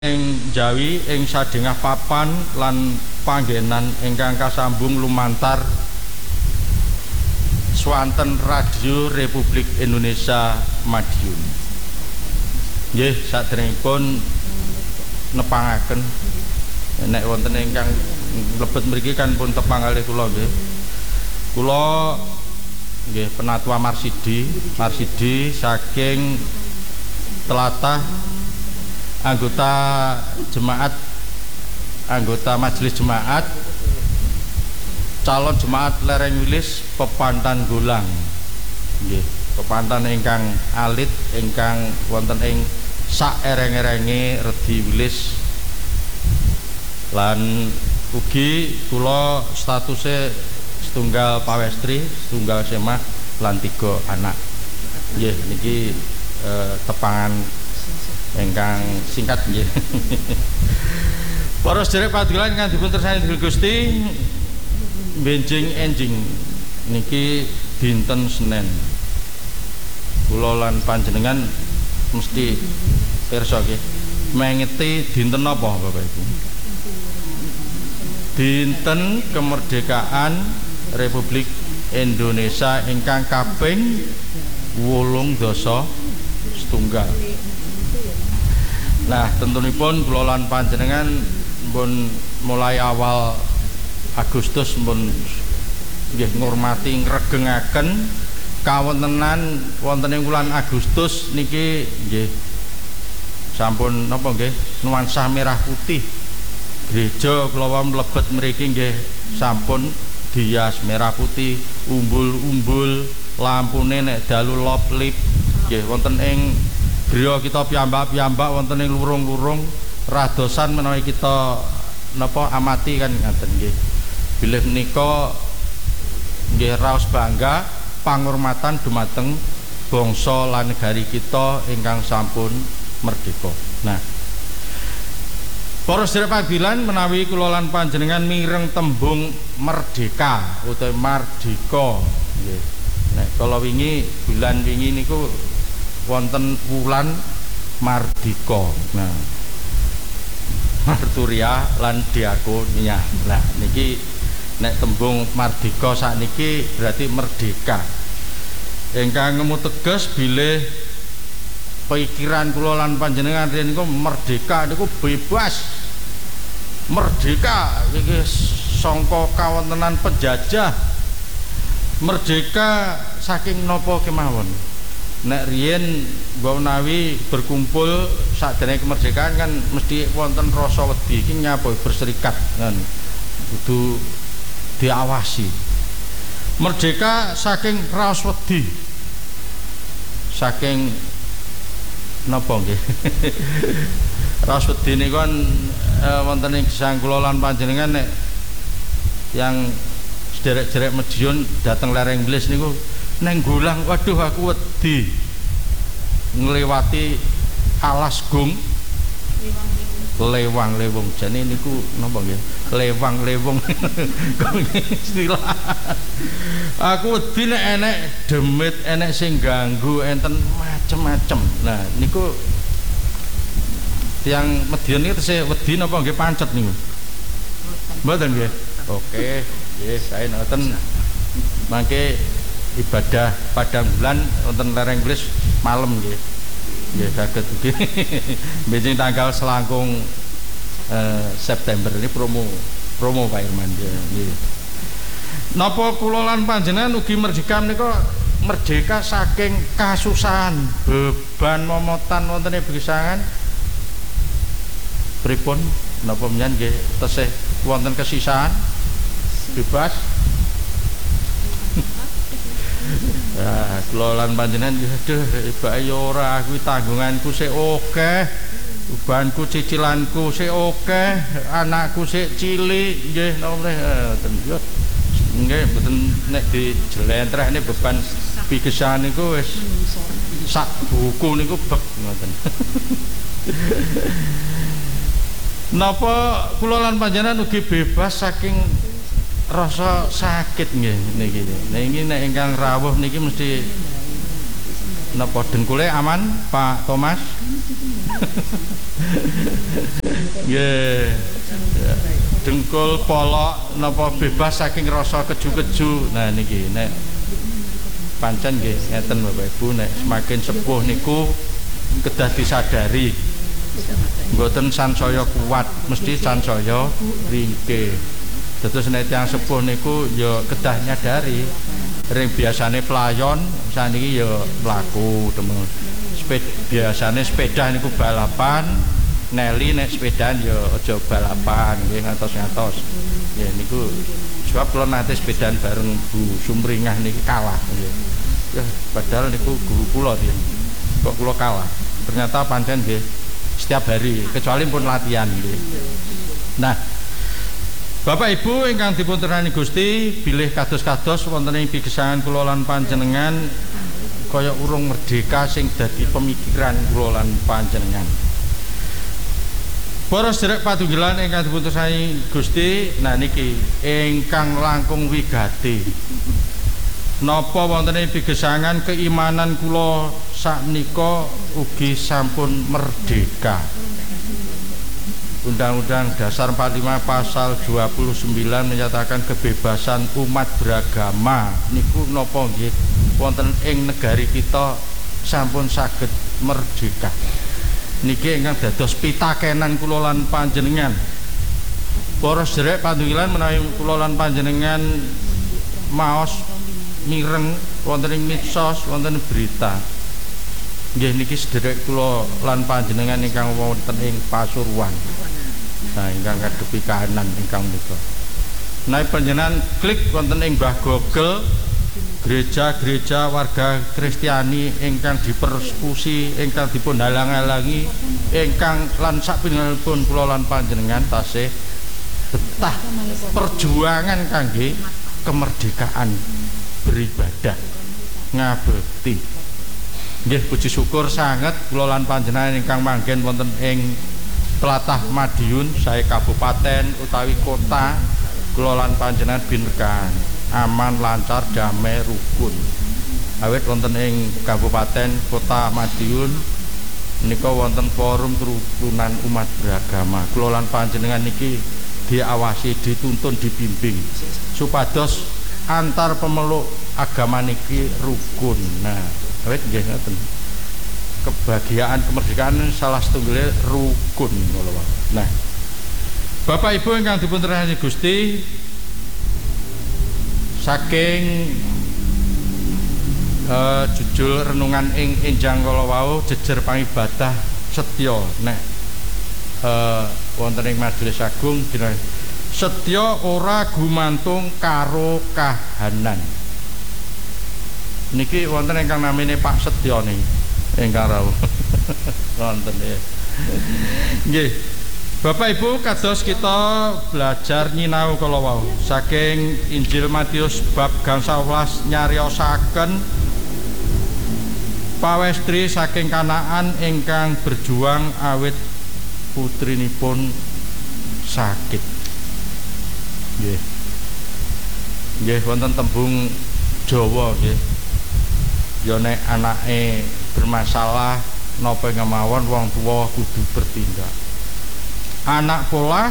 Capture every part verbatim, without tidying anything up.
ing Jawi ing sadéngah papan lan panggenan ingkang kasambung lumantar swanten Radio Republik Indonesia Madiun. Nggih, sadèrèngipun nepangaken nek wonten ingkang mlebet mriki kan pun tepang kalih kula nggih. Kula nggih Penatua Marsidi, Marsidi saking telatah anggota jemaat anggota majelis jemaat calon jemaat Lereng Wilis Pepantan Gulang nggih pepantan ingkang alit ingkang wonten ing sak ereng-erenge Redi Wilis lan ugi kula statuse setunggal pawestri setunggal semah lan tiga anak nggih niki eh, tepangan ingkang singkat nggih. Para sedherek padukan ingkang dipun tresnani Gusti, benjing enjing niki dinten Senin. Kula lan panjenengan mesti pirsa nggih. Mengeti dinten napa Bapak Ibu? Dinten kemerdekaan Republik Indonesia ingkang kaping wolung dasa setunggal. Nah, tentunipun kula lan panjenengan pun mulai awal Agustus pun nggih ngurmati ngregengaken kawontenan wonten ing wulan Agustus niki nggih sampun napa nggih nuansa merah putih. Gereja kula mlebet mriki nggih sampun dias merah putih, umbul-umbul, lampune nek dalu lop-lip nggih wonten ing griya kita piyambak-piyambak wonten ing lurung-lurung radosan menawi kita napa amati kan ngaten nggih. Bilih menika nggih raos bangga pangurmatan dumateng bangsa lan negari kita ingkang sampun merdeka. Nah, para sedherek panggilan menawi kula lan panjenengan mireng tembung merdeka utawa mardika nggih. Nek kala wingi bulan wingi niku wonten wulan mardika. Nah, Marturia lan Diakonia. Nah, niki nek tembung mardika sakniki berarti merdeka. Ingkang ngemu teges bilih pikiran kula lan panjenengan riyen niku merdeka niku bebas. Merdeka iki sangka kawontenan penjajah. Merdeka saking napa kemawon? Nek riyen menawi berkumpul sakdene kemerdekaan kan mesti wonten rasa wedi iki nyapa berserikat kan kudu diawasi. Merdeka saking raos wedi saking napa nggih raos wedi niku kan e, wonten ing gesang kula lan panjenengan nek yang sederek-sederek Madiun dateng Lereng Wilis niku neng Gulang, waduh aku wedi ngliwati alas gung lewang lewung jane niku napa nggih lewang lewung istilah aku wedi nek enek demit enek sing ganggu enten macem-macem. Nah niku tiyang Madiun iki tesih wedi napa nggih pancet niku mboten nggih oke nggih sae ngoten mangke ibadah padang bulan wonten Lereng Wilis malam nggih. Nggih saged nggih. Benjing tanggal selangkung eh, September ini promo promo Pak Irman nggih. Napa kula lan panjenengan ugi merdeka menika merdeka saking kasusahan, beban momotan wonten ing begisangan. Pripun napa menyan nggih tesih wonten kesisahan bebas. Ya, kula lan panjenengan aduh bae ora kuwi tanggunganku sik akeh, bebanku cicilanku sik akeh, anakku sik cilik nggih napa ngoten yo. Nggih mboten nek dijlentrehne beban pigesan niku wis sak buku niku bek ngoten. Napa kula lan panjenengan ugi bebas saking rasa sakit nggih niki. Niki nek ingkang rawuh niki mesti napa dengkule aman Pak Thomas? Nggih. Dengkul polok napa bebas saking rasa keju-keju. Nah niki nek pancen nggih ngeten Bapak Ibu, nek semakin sepuh niku kedah disadari mboten sansaya kuat, mesti sansaya ringkih. Terus nek tiyang sepuh niku ya kedah nyadari ring biasane pelayon saniki ya mlaku temen. Seped biasane sepeda niku balapan, Neli nek sepedaan ya aja balapan nggih ngantos-ngantos. Ya niku sebab kula nate sepedaan bareng Bu Sumringah niki kalah nggih. Ya padahal niku guru kula riyen. Kok kula kalah. Ternyata pancen nggih setiap hari kecuali pun latihan nggih. Nah, Bapak Ibu ingkang dipun tirani Gusti, bilih kados-kados wonten ing pigesangan kula lan panjenengan kaya urung merdeka sing dadi pemikiran kula lan panjenengan. Para sedherek patunggilan ingkang dipun tirani Gusti, nah niki ingkang langkung wigati. Napa wonten ing pigesangan keimanan kula sakmenika ugi sampun merdeka. Undang-Undang Dasar empat puluh lima pasal dua puluh sembilan menyatakan kebebasan umat beragama niku napa nggih wonten ing negari kita sampun saged merdeka. Niki ingkang dados pitakenan kula lan panjenengan. Para sedherek patunggilan menawi kula lan panjenengan maos mireng wonten ing medsos, wonten berita. Nggih niki sedherek kula lan panjenengan ingkang wonten ing Pasuruan. Nah, ingkang ngadepi kahanan ingkang menika. Nah, panjenengan klik wonten ing Mbah Google gereja-gereja warga Kristiani ingkang dipersekusi, ingkang dipun halang-halangi, ingkang lan sapinipun kula lan panjenengan tasih betah perjuangan kangge kemerdekaan beribadah ngabekti. Nggih puji syukur sanget kula lan panjenengan ingkang manggen wonten ing Tlatah Madiun, sae kabupaten utawi kota kula lan panjenengan binekaan aman, lancar, damai, rukun. Awit wonten ing kabupaten kota Madiun menika wonten forum kerukunan umat beragama. Kula lan panjenengan niki diawasi, dituntun, dibimbing supados antar pemeluk agama niki rukun. Nah, awit nggih ngoten. Kebahagiaan kemerdekaan salah setunggalnya rukun. Nah, Bapak Ibu ingkang dipun tirani Gusti, saking uh, judul renungan ing enjang kala wau jejer pangibadah setya nek uh, wonten ing Majelis Agung dina setya ora gumantung karo kahanan. Niki wonten ingkang namine Pak Setya niki ingkang rawuh wonten ya. Nggih. Bapak Ibu kados kita belajar nyinau kala wau saking Injil Matius bab gangsal welas nyariosaken pawestri saking Kanaan ingkang berjuang awit putrinipun sakit. Nggih. Nggih wonten tembung Jawa nggih. Ya nek anake bermasalah napa kemawon wong tuwa kudu bertindak. Anak pola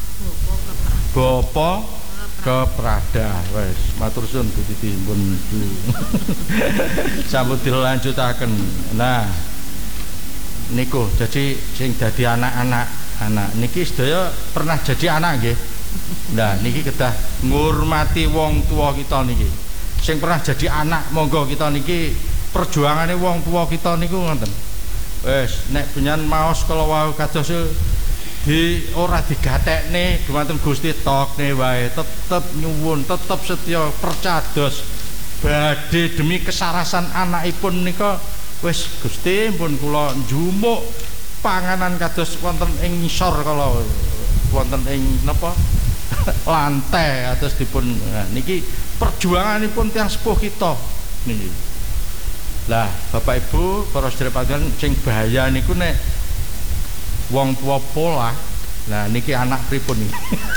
bapa keprada. Wes matur suwun Gusti dipun sampun dilanjutaken. Nah niku jadi sing dadi anak-anak anak niki sedaya pernah jadi anak nggih. Nah niki kedah ngurmati wong tua kita niki. Sing pernah jadi anak monggo kita niki perjuangane wong tua kita niku ngoten. Wes nek penyan maos kala wau kados di ora digatekne dumateng Gusti tokne wae tetep nyuwun, tetep setya percados badhe demi kesarasan anakipun nika wis Gusti pun kula njumuk panganan kados wonten ing ngisor kala wonten ing napa lantai atus dipun nah, niki perjuanganipun tiyang sepuh kita niki. Lah Bapak Ibu para sedherek panjenengan sing bahaya niku nek wong tua pola. Nah niki anak pripun niki.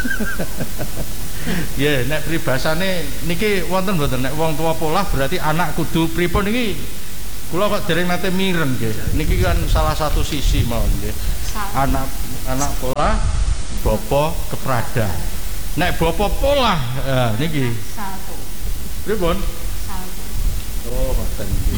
Ya nek pribasane niki wonten mboten nek wong tua pola berarti anak kudu pripun niki Kula kok dereng nate mireng nggih. Niki kan salah satu sisi mawon nggih. Anak anak pola bapa keprada. Nek bapa pola eh, niki. Satu. Pripun? Satu. Oh, ngoten nggih.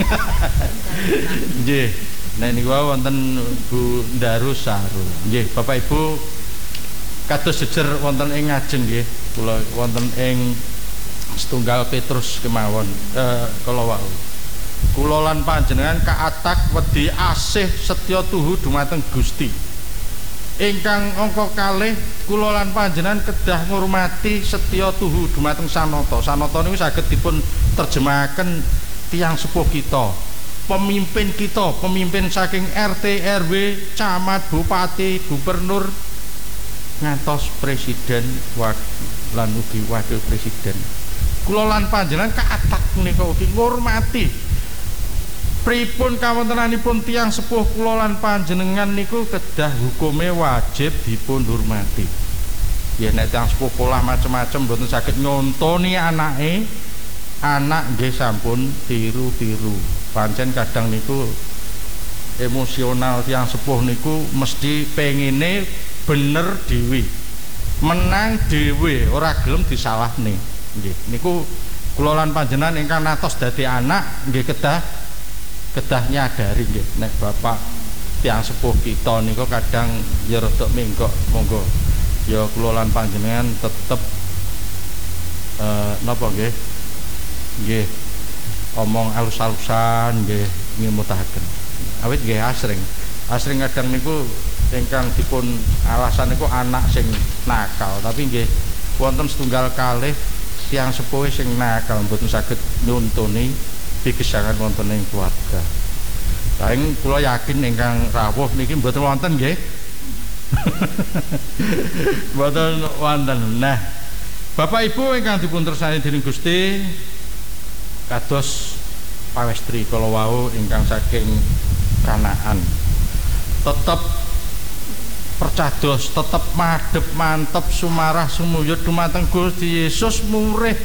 Nggih. Nek niku wonten Bu Darusaru. Nggih, Bapak Ibu kados jejer wonten ing ngajeng nggih. Kula wonten ing setunggal Petrus kemawon. Eh kala wau. Kula lan panjenengan kaatak wedi asih setya tuhu dumateng Gusti. Ingkang angka kalih kula lan panjenengan kedah ngurmati setya tuhu dumateng sanata. Sanata niku saged dipun terjemahaken tiyang sepuh kita. Pemimpin kita, pemimpin saking R T R W, camat, bupati, gubernur ngantos presiden lan ugi wakil presiden. Kula lan panjenengan kaatak menika ugi ngurmati pripun kawontenanipun tiyang sepuh kula lan panjenengan niku kedah hukume wajib dipun hormati. Ya nek tiyang sepuh polah macem-macem mboten saged nyontoni anake, anak nggih sampun tiru-tiru. Pancen kadang niku emosional tiyang sepuh niku mesti pengine bener dhewe, menang dhewe, ora gelem disalahne. Nggih, niku kula lan panjenengan ingkang natos dadi anak nggih kedah kedah nyadari nggih nek bapak tiyang sepuh kita niku kadang ya rada menggok. Monggo ya kula lan panjenengan tetep eh napa nggih? Nggih omong alus-alusan nggih ngimutaken. Awit nggih asring. Asring kadang niku ingkang dipun alasan niku anak sing nakal, tapi nggih wonten setunggal kalih tiyang sepuh sing nakal mboten saged nuntuni pigesangan wonten ing keluarga. Paling kula yakin ingkang rawuh niki mboten wonten nggih. Mboten wonten. Nah, Bapak Ibu ingkang dipun tresnani dening Gusti, kados pawestri kala wau ingkang saking Kanaan tetep percados, tetep madhep mantep sumarah sumuyut dumateng Gusti Yesus murih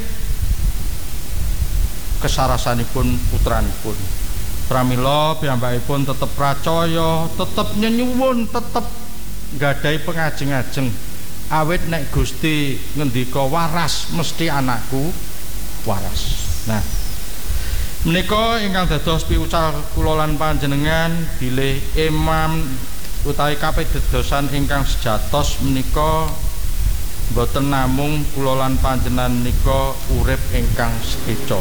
kesarasanipun putranipun. Pramila piyambakipun tetep pracaya, tetep nyenyuwun, tetep nggadahi pengajeng-ajeng. Awit nek Gusti ngendika waras mesti anakku waras. Nah, menika ingkang dados piucal kula lan panjenengan bilih imam utawi kapitadosan ingkang sejatos menika boten namung kula lan panjenengan nika urip ingkang sekeca,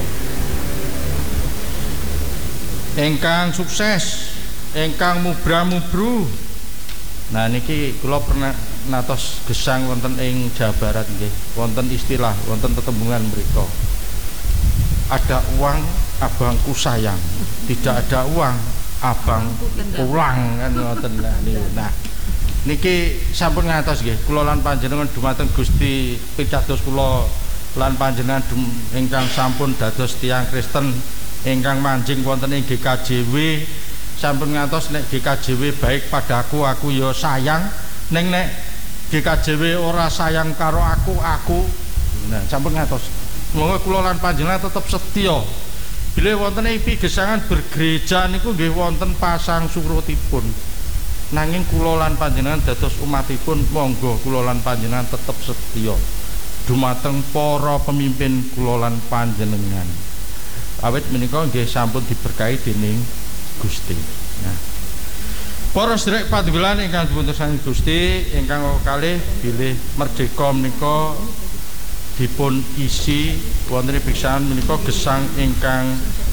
ingkang sukses, ingkang mubra-mubru. Nah niki kula pernah natos gesang wonten ing Jawa Barat nggih, wonten istilah, wonten tetembungan mriku. Ada uang abangku sayang, tidak ada uang abang pulang kan ngoten. Nah niki sampun ngatos nggih kula lan panjenengan dumateng Gusti pitados kula lan panjenengan ingkang sampun dados tiyang Kristen ingkang manjing wonten ing G K J W sampun ngantos nek G K J W baik padaku aku ya sayang, ning nek G K J W ora sayang karo aku aku nah sampun ngantos. Monggo kula lan panjenengan tetep setya. Bilih wonten ing pigesangan bergereja niku nggih wonten pasang surutipun. Nanging kula lan panjenengan dados umatipun monggo kula lan panjenengan tetep setya dumateng para pemimpin kula lan panjenengan. Awit menika nggih sampun diberkahi dening Gusti. Nah, para sedherek patuwilan ingkang dipun tresnani Gusti, ingkang kalih bilih merdeka menika dipun isi wonten pisan menika gesang ingkang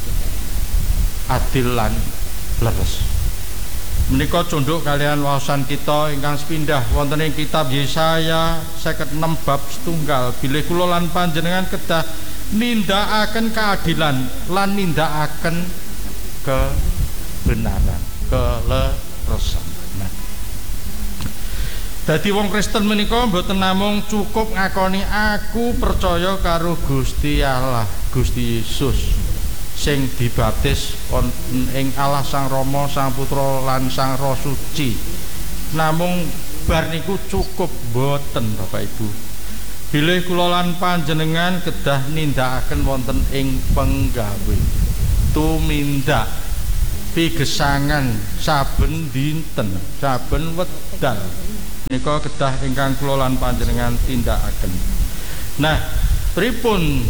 adil lan leres. Menika cunduk kalian wawasan kita ingkang sepindah wonten ing kitab Yesaya seket enem bab setunggal. Bilih kula lan panjenengan kedah nindakaken keadilan lan nindakaken kebenaran, keleresan. Nah, dadi wong Kristen menika mboten namung cukup ngakoni aku percaya karo Gusti Allah, Gusti Yesus sing dibaptis ing Allah Sang Rama, Sang Putra lan Sang Roh Suci. Namung bar niku cukup boten Bapak Ibu. Bilih kula lan panjenengan kedah nindakaken wonten ing penggawe. tumindak pigesangan saben dinten saben wedal nika kedah ingkang kula lan panjenengan tindakaken. Nah, pripun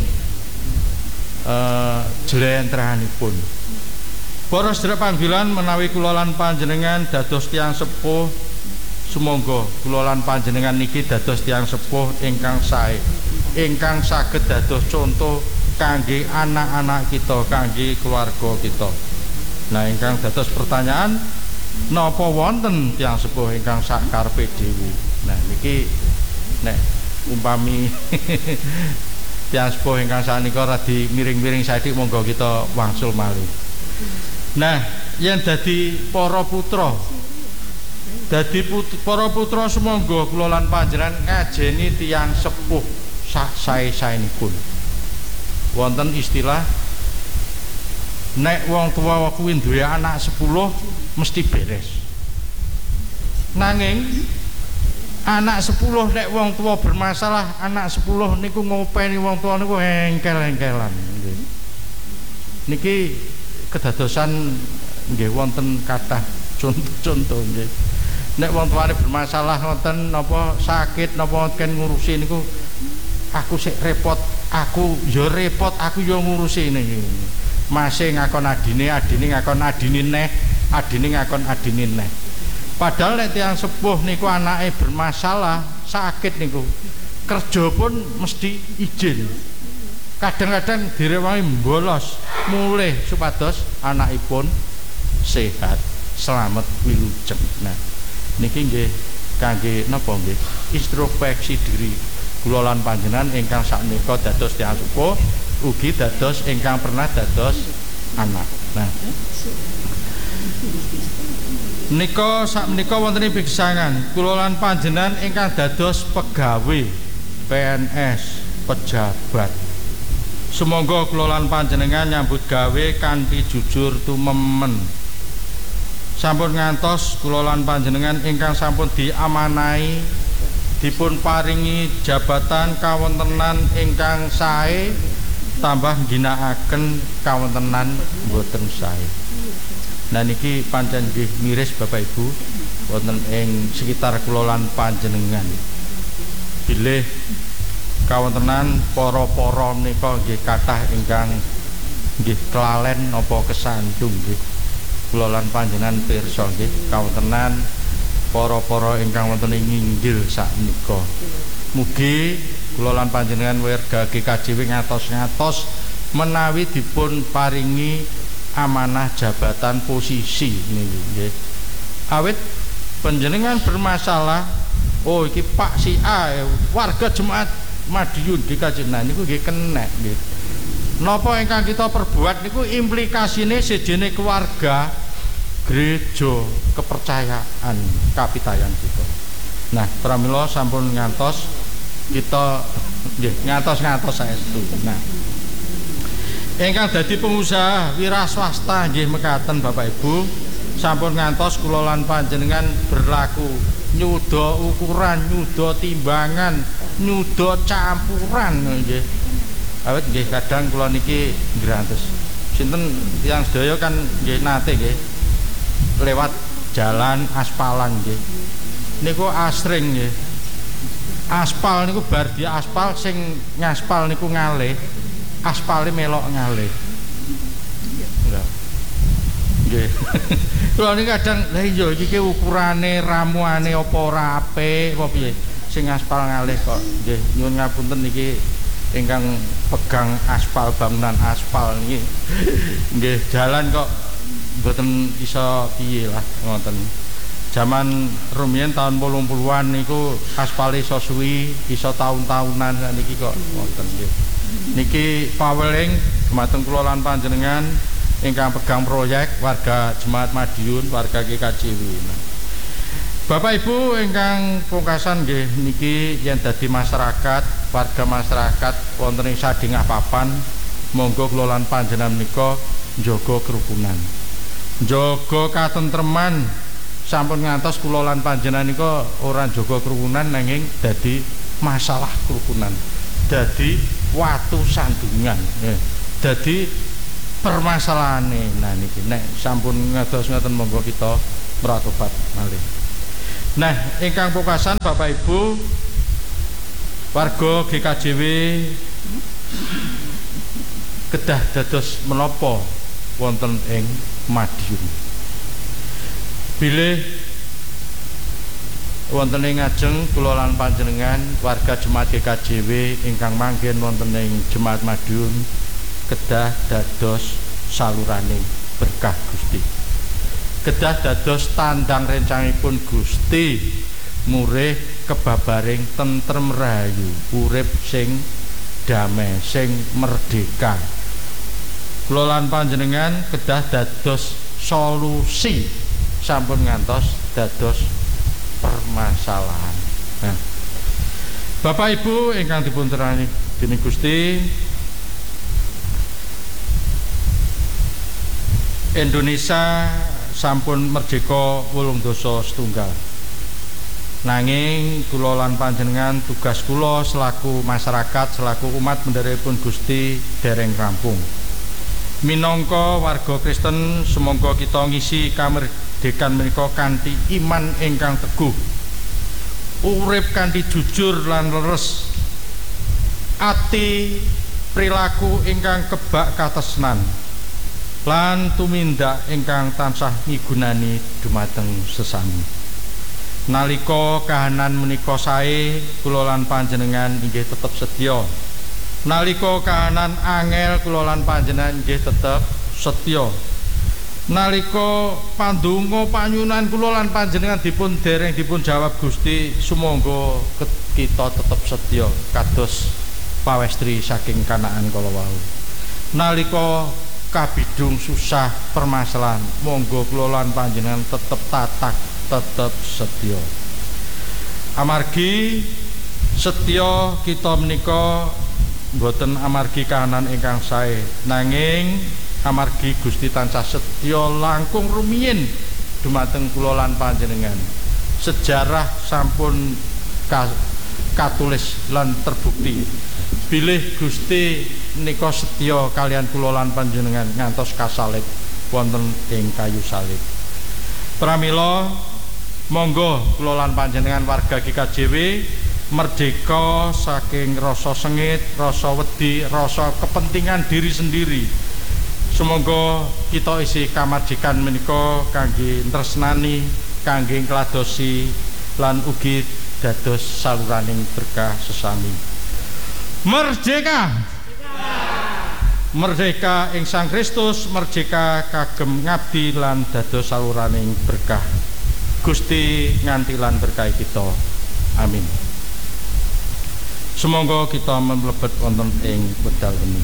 uh, jlentrehanipun para sedherek panggilan menawi kula lan panjenengan dados tiyang sepuh, sumangga kula lan panjenengan niki dados tiyang sepuh ingkang sae, ingkang saged dados contoh kangge anak-anak kita, kangge keluarga kita. Nah, ingkang dados pertanyaan, napa wonten tiyang sepuh ingkang sakarepe dhewe. Nah, niki nek umpami tiyang sepuh ingkang sanika radi miring-miring saithik, monggo kita wangsul malih. Nah, yen dadi para putra, dadi put, para putra sumangga kula lan panjenengan ngajeni tiyang sepuh sak sae-saenipun. Wonten istilah nek wong tua kuwi duwe anak sepuluh mesti beres. Nanging anak sepuluh nek wong tua bermasalah, anak sepuluh niku ngopeni wong tua niku engkel-engkelan. Niki kedadosan nggih wonten kathah contoh-contoh nggih. Nek wong tuane bermasalah wonten napa sakit napa ken ngurusi niku, aku sik repot, aku ya repot, aku ya ngurusi niki. Masih ngakon adine, adine ngakon adine neh, adine ngakon adine neh. Padahal nek tiyang sepuh niku anake bermasalah, sakit niku, kerja pun mesti izin. Kadang-kadang direwangi bolos mulih supados anakipun sehat, selamat wilujeng. Nah, niki nggih kangge napa nggih? Introspeksi diri kula lan panjenengan ingkang sakmenika dados tiyang sepuh, ugi dados ingkang pernah dados anak. Nah, nika sakmenika wonten ing pigesangan kula lan panjenengan ingkang dados pegawe P N S, pejabat. Sumangga kula lan panjenengan nyambut gawe kanthi jujur tumemen. Sampun ngantos kula lan panjenengan ingkang sampun diamanahi dipun paringi jabatan kawontenan ingkang sae, tambah ginakaken kawontenan boten sae. Nah niki pancen nggih miris Bapak Ibu wonten ing sekitar kula lan panjenengan. Bilih kawontenan para-para menika nggih kathah ingkang nggih kelalen napa kesandung nggih. Kula lan panjenengan pirsa nggih kawontenan para-para ingkang wonten ing inggil sakmenika. Mugi kula lan panjenengan warga G K J W ngatos-ngatos menawi dipun paringi amanah jabatan posisi niki nggih. Awit panjenengan bermasalah, oh iki Pak si A warga jemaat Madiun G K J W, nah niku nggih kenek nggih. Napa ingkang kita perbuat niku implikasine sejene keluarga, gereja, kepercayaan, kapitayan kita. Nah, pramila sampun ngantos kita nggih ngantos-ngantos saestu. Nah, ingkang dadi pengusaha wira swasta nggih mekaten Bapak Ibu, sampun ngantos kula lan panjenengan berlaku nyuda ukuran, nyuda timbangan, nyuda campuran nggih. Awit nggih kadang kula niki ngrantes. Sinten tiyang sedaya kan nggih nate nggih lewat jalan aspalan nggih. Niku asring nggih. Aspal niku bar di aspal sing ngaspal niku ngalih, aspale melok ngalih. Lha. Nggih. Kula niki kadang lha iya iki ukurane ramuane apa ora apik apa piye? Sing aspal ngalih kok. Nggih, nyuwun ngapunten niki ingkang pegang aspal bangunan aspal niki. Nggih, jalan kok mboten iso piye lah ngoten. Zaman rumiyin tahun wolung puluhan niku aspale iso suwi, iso taun-taunan niki kok ngoten nggih. Niki paweling dumateng kula lan panjenengan ingkang pegang proyek warga Jemaat Madiun, warga G K J W. Bapak Ibu ingkang pungkasan nggih niki yen dadi masyarakat, warga masyarakat wonten ing sadéngah papan, monggo kula lan panjenengan menika njaga kerukunan. Njaga katentreman, sampun ngantos kula lan panjenengan nika ora njaga kerukunan nanging dadi masalah kerukunan. Dadi watu sandungan. Eh, dadi permasalahane. Nah niki nek sampun ngados ngoten monggo kita meratobat malih. Nah, ingkang pungkasan Bapak Ibu warga G K J W kedah dados menapa wonten ing Madiun. Bilih wonten ing ngajeng kula lan panjenengan warga jemaat G K J W ingkang manggen wonten ing jemaat Madiun kedah dados salurane berkah Gusti. Kedah dados tandang rencangipun Gusti murih kebabaring tentrem rahayu urip sing damai sing merdeka. Kula lan panjenengan kedah dados solusi sampun ngantos dados permasalahan. Nah, Bapak Ibu ingkang dipunterani dening Gusti, Indonesia sampun merdeka wolung dasa setunggal. Nanging kula lan panjenengan tugas kula selaku masyarakat, selaku umat bendaripun Gusti dereng rampung. Minangka warga Kristen semangga kita ngisi kamerdekan menika kanthi iman ingkang teguh. Urip kanthi jujur lan leres. Ati perilaku ingkang kebak katresnan. Lan tumindak ingkang tansah migunani dumateng sesami. Nalika kahanan menika sae kula lan panjenengan inggih tetep setya. Nalika kahanan angel kula lan panjenengan inggih tetep setya. Nalika pandonga panyunan kula lan panjenengan dipun dereng dipun jawab Gusti, sumangga kita tetep setya kados pawestri saking Kanaan kala wau. Nalika kabidung susah permasalahan, monggo kula lan panjenengan tetep tatak, tetep setya. Amargi setya kita menika boten amargi kahanan ingkang sae, nanging amargi Gusti tansah setya langkung rumiyin dumateng kula lan panjenengan. Sejarah sampun katulis lan terbukti bilih Gusti nika setya kalian kula lan panjenengan ngantos kasalib wonten ing kayu salib. Pramila monggo kula lan panjenengan warga G K J W merdeka saking rasa sengit, rasa wedi, rasa kepentingan diri sendiri. Sumangga kita isi kamardikan menika kangge tresnani, kangge ngladosi lan ugi dados saluraning berkah sesami. Merdeka! Merdeka ing Sang Kristus, merdeka kagem ngabdi lan dados saluraning berkah. Gusti nganti lan berkah kita. Amin. Sumangga kita mlebet wonten ing wekdal ini.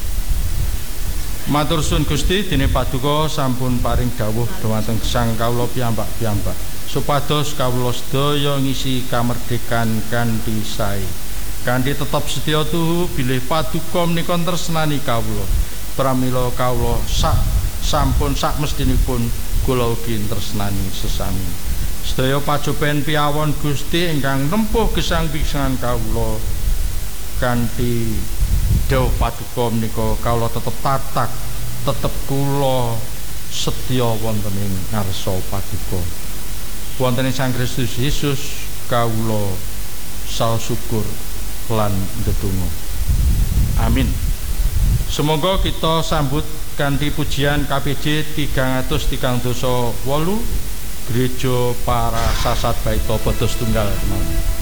Matur suwun Gusti, dene paduka sampun paring dawuh dhumateng Sang kawula piyambak-piyambak supados kawula sedaya ngisi kamerdekan kanthi sae. Kanthi tetep setya tuhu bilih paduka menika tresnani kawula. Pramila kawula sak sampun sak mestinipun kula ugi tresnani sesami. Sedaya pacoben piawon Gusti ingkang nempuh gesang-gesangan kawula kanthi dawuh paduka menika kawula tetep tatak, tetep kula setya wonten ing ngarsa paduka. Wonten ing Sang Kristus Yesus kawula saos syukur lan ndedonga. Amin. Semoga kita sambut kanthi pujian K P J tiga atus tiga dasa wolu Gereja Para Sasat Baita Bada Setunggal.